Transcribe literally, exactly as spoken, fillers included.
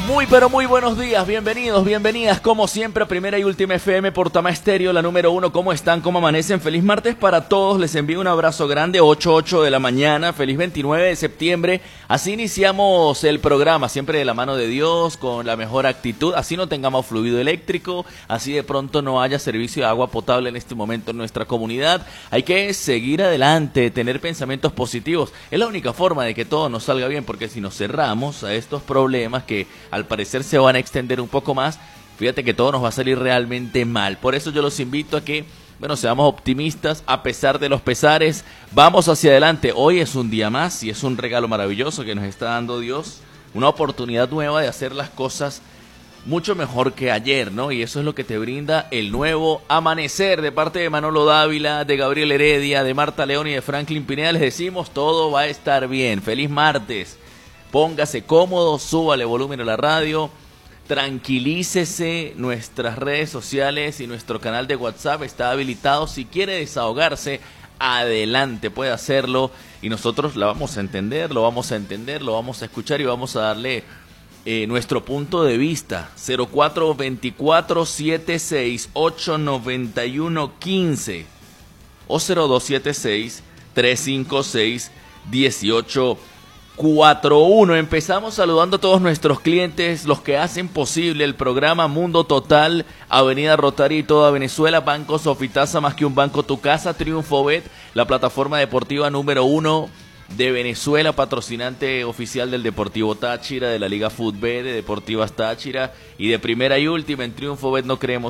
Muy pero muy buenos días, bienvenidos, bienvenidas como siempre a Primera y Última F M por Tama Estéreo, la número uno. ¿Cómo están? ¿Cómo amanecen? Feliz martes para todos, les envío un abrazo grande, ocho ocho de la mañana, feliz veintinueve de septiembre. Así iniciamos el programa, siempre de la mano de Dios, con la mejor actitud, así no tengamos fluido eléctrico, así de pronto no haya servicio de agua potable en este momento en nuestra comunidad. Hay que seguir adelante, tener pensamientos positivos, es la única forma de que todo nos salga bien, porque si nos cerramos a estos problemas que al parecer se van a extender un poco más, fíjate que todo nos va a salir realmente mal. Por eso yo los invito a que, bueno, seamos optimistas a pesar de los pesares. Vamos hacia adelante. Hoy es un día más y es un regalo maravilloso que nos está dando Dios, una oportunidad nueva de hacer las cosas mucho mejor que ayer, ¿no? Y eso es lo que te brinda el nuevo amanecer de parte de Manolo Dávila, de Gabriel Heredia, de Marta León y de Franklin Pineda. Les decimos, todo va a estar bien. Feliz martes. Póngase cómodo, súbale volumen a la radio, tranquilícese, nuestras redes sociales y nuestro canal de WhatsApp está habilitado. Si quiere desahogarse, adelante, puede hacerlo y nosotros la vamos a entender, lo vamos a entender, lo vamos a escuchar y vamos a darle eh, nuestro punto de vista. Cero cuatro veinticuatro setenta y seis ochenta noventa y uno quince o cero dos setenta y seis trescientos cincuenta y seis dieciocho cuarenta y uno. Empezamos saludando a todos nuestros clientes, los que hacen posible el programa Mundo Total, Avenida Rotaria y toda Venezuela, Banco Sofitasa, más que un banco, tu casa, Triunfobet, la plataforma deportiva número uno de Venezuela, patrocinante oficial del Deportivo Táchira, de la Liga Fútbol, de Deportivas Táchira y de Primera y Última. En Triunfobet no creemos